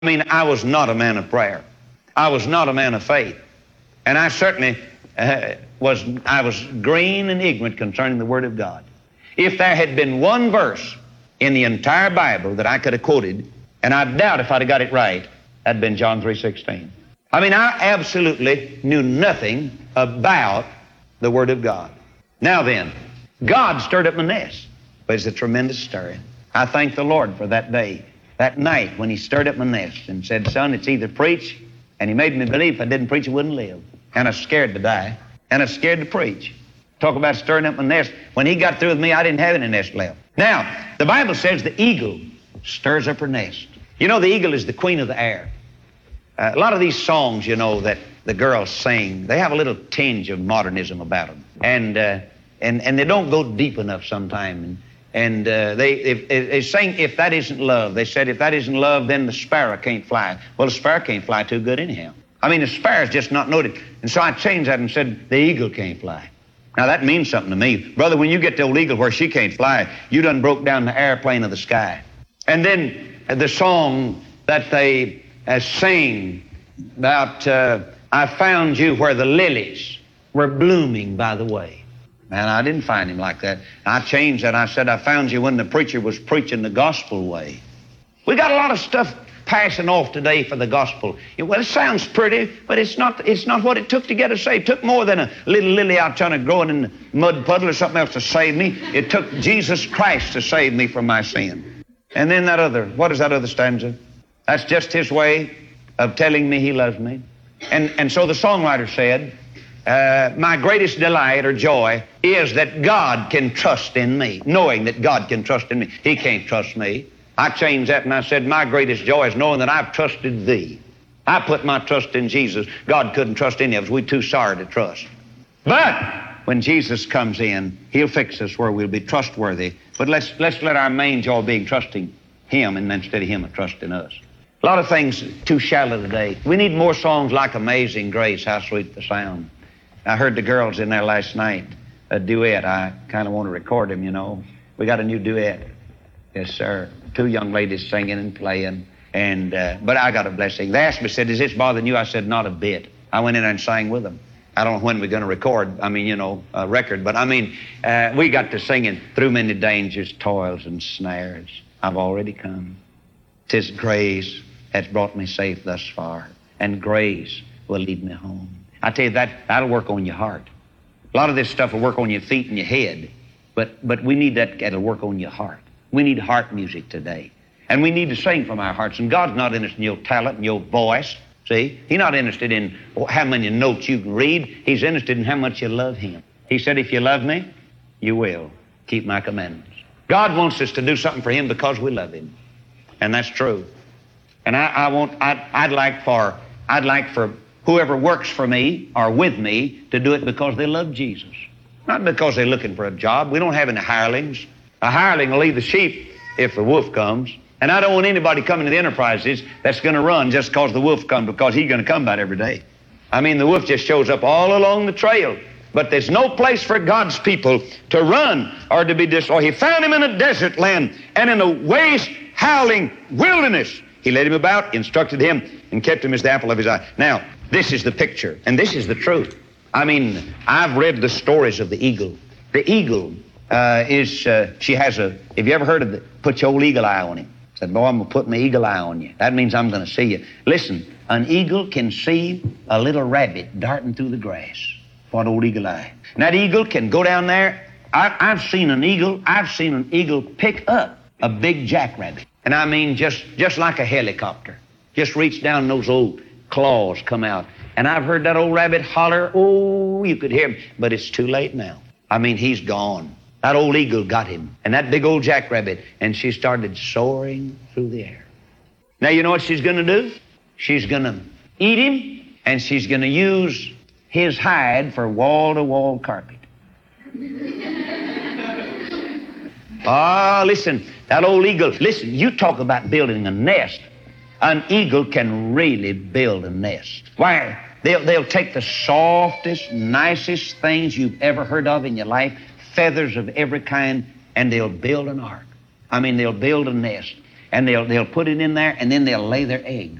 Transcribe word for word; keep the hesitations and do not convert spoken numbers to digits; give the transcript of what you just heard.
I mean, I was not a man of prayer. I was not a man of faith. And I certainly uh, was, I was green and ignorant concerning the Word of God. If there had been one verse in the entire Bible that I could have quoted, and I doubt if I'd have got it right, that'd been John three sixteen. I mean, I absolutely knew nothing about the Word of God. Now then, God stirred up my nest. It was a tremendous stirring. I thank the Lord for that day, that night when He stirred up my nest and said, son, it's either preach, and He made me believe if I didn't preach, I wouldn't live. And I was scared to die, and I was scared to preach. Talk about stirring up my nest. When He got through with me, I didn't have any nest left. Now, the Bible says the eagle stirs up her nest. You know, the eagle is the queen of the air. Uh, a lot of these songs, you know, that the girls sing, they have a little tinge of modernism about them. And uh, and and they don't go deep enough sometimes. And, and uh, they, if, if, they sing, if that isn't love, they said, if that isn't love, then the sparrow can't fly. Well, the sparrow can't fly too good anyhow. I mean, the sparrow's just not noted. And so I changed that and said, the eagle can't fly. Now, that means something to me. Brother, when you get the old eagle where she can't fly, you done broke down the airplane of the sky. And then uh, the song that they uh, sing about, uh, I found you where the lilies were blooming by the way. Man, I didn't find Him like that. I changed that. I said, I found you when the preacher was preaching the gospel way. We got a lot of stuff passing off today for the gospel. Well, it sounds pretty, but it's not, it's not what it took to get us saved. It took more than a little lily out trying to grow in the mud puddle or something else to save me. It took Jesus Christ to save me from my sin. And then that other, what is that other stanza? That's just His way of telling me He loves me. And, and so the songwriter said, uh, my greatest delight or joy is that God can trust in me, knowing that God can trust in me. He can't trust me. I changed that and I said, my greatest joy is knowing that I've trusted Thee. I put my trust in Jesus. God couldn't trust any of us. We're too sorry to trust. But when Jesus comes in, He'll fix us where we'll be trustworthy. But let's, let's let our main joy be trusting Him and instead of Him trusting us. A lot of things too shallow today. We need more songs like Amazing Grace, How Sweet the Sound. I heard the girls in there last night, a duet. I kind of want to record them, you know. We got a new duet. Yes, sir. Two young ladies singing and playing. And uh, but I got a blessing. They asked me, said, is this bothering you? I said, not a bit. I went in there and sang with them. I don't know when we're going to record, I mean, you know, a record. But I mean, uh, we got to singing, through many dangers, toils, and snares, I've already come. 'Tis grace that's brought me safe thus far, and grace will lead me home. I tell you, that, that'll work on your heart. A lot of this stuff will work on your feet and your head, but, but we need that, that'll work on your heart. We need heart music today. And we need to sing from our hearts. And God's not interested in your talent and your voice. See? He's not interested in how many notes you can read. He's interested in how much you love Him. He said, if you love me, you will keep my commandments. God wants us to do something for Him because we love Him. And that's true. And I, I want, I'd, I'd like for, I'd like for whoever works for me or with me to do it because they love Jesus. Not because they're looking for a job. We don't have any hirelings. A hireling will leave the sheep if the wolf comes. And I don't want anybody coming to the enterprises that's going to run just because the wolf comes, because he's going to come about every day. I mean, the wolf just shows up all along the trail. But there's no place for God's people to run or to be destroyed. He found him in a desert land and in a waste, howling wilderness. He led him about, instructed him, and kept him as the apple of his eye. Now, this is the picture, and this is the truth. I mean, I've read the stories of the eagle. The eagle uh, is, uh, she has a, have you ever heard of the, put your old eagle eye on him? Said, boy, I'm going to put my eagle eye on you. That means I'm going to see you. Listen, an eagle can see a little rabbit darting through the grass. What old eagle eye. And that eagle can go down there. I, I've seen an eagle, I've seen an eagle pick up a big jackrabbit. And I mean, just, just like a helicopter. Just reach down and those old claws come out. And I've heard that old rabbit holler, oh, you could hear him. But it's too late now. I mean, he's gone. That old eagle got him. And that big old jackrabbit. And she started soaring through the air. Now, you know what she's going to do? She's going to eat him, and she's going to use his hide for wall-to-wall carpet. Ah, listen, that old eagle, listen, you talk about building a nest. An eagle can really build a nest. Why? They'll, they'll take the softest, nicest things you've ever heard of in your life, feathers of every kind, and they'll build an ark. I mean, they'll build a nest. and they'll, they'll put it in there, and then they'll lay their eggs.